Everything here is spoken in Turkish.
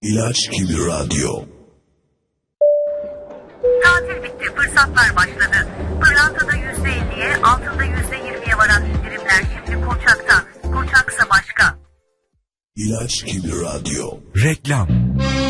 İlaç gibi radyo. Tatil bitti, fırsatlar başladı. Pırlantada %50'ye, altında %20'ye varan indirimler şimdi Koçak'ta. Koçaksa başka. İlaç gibi radyo. Reklam.